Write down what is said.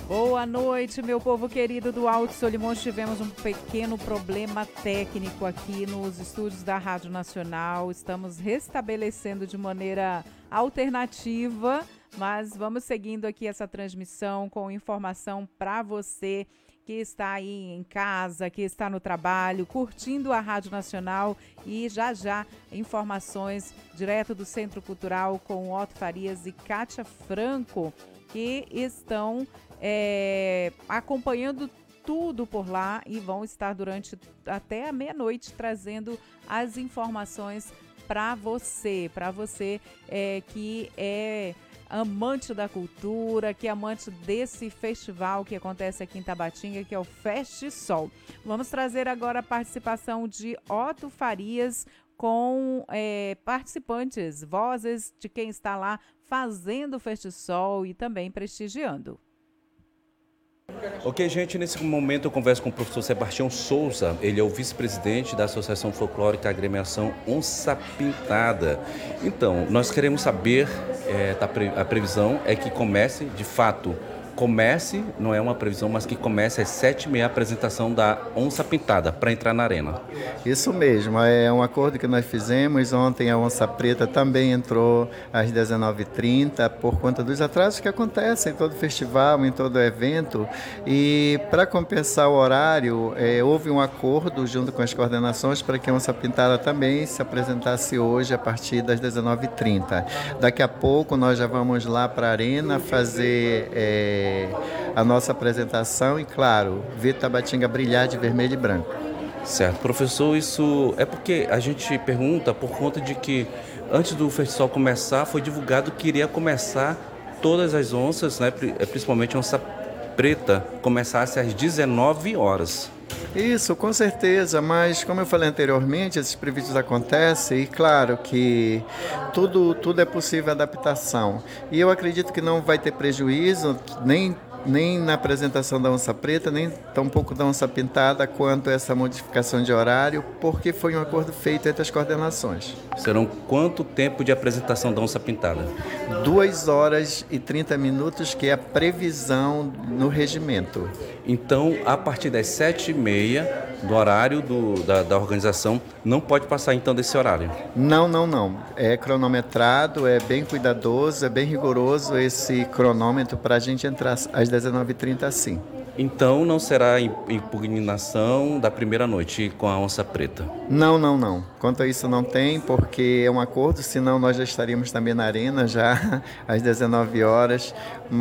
Boa noite, meu povo querido do Alto Solimões. Tivemos um pequeno problema técnico aqui nos estúdios da Rádio Nacional. Estamos restabelecendo de maneira alternativa, mas vamos seguindo aqui essa transmissão com informação para você que está aí em casa, que está no trabalho, curtindo a Rádio Nacional, e já informações direto do Centro Cultural com Otto Farias e Kátia Franco, que estão acompanhando tudo por lá e vão estar durante até a meia-noite trazendo as informações para você que é amante da cultura, que é amante desse festival que acontece aqui em Tabatinga, que é o FestiSol. Vamos trazer agora a participação de Otto Farias com participantes, vozes de quem está lá fazendo o FestiSol e também prestigiando. Ok, gente, nesse momento eu converso com o professor Sebastião Souza. Ele é o vice-presidente da Associação Folclórica Agremiação Onça Pintada. Então, nós queremos saber, a previsão é que comece, de fato, não é uma previsão, mas que comece às 7h30 a apresentação da Onça Pintada para entrar na arena. Isso mesmo, é um acordo que nós fizemos. Ontem a Onça Preta também entrou às 19h30 por conta dos atrasos que acontecem em todo festival, em todo evento. E para compensar o horário, houve um acordo junto com as coordenações para que a Onça Pintada também se apresentasse hoje a partir das 19h30. Daqui a pouco nós já vamos lá para a arena fazer a nossa apresentação e, claro, ver Tabatinga brilhar de vermelho e branco. Certo. Professor, isso é porque a gente pergunta por conta de que antes do festival começar foi divulgado que iria começar todas as onças, né, principalmente a Onça Preta, começasse às 19h. Isso, com certeza, mas como eu falei anteriormente, esses imprevistos acontecem e claro que tudo é possível adaptação. E eu acredito que não vai ter prejuízo nem na apresentação da Onça Preta, nem tampouco da Onça Pintada, quanto essa modificação de horário, porque foi um acordo feito entre as coordenações. Serão quanto tempo de apresentação da Onça Pintada? 2h30, que é a previsão no regimento. Então, a partir das 7h30 do horário da organização, não pode passar então desse horário? Não. É cronometrado, é bem cuidadoso, é bem rigoroso esse cronômetro para a gente entrar às 19h30 sim. Então não será impugnação da primeira noite com a Onça Preta? Não. Quanto a isso não tem, porque é um acordo, senão nós já estaríamos também na arena já às 19h.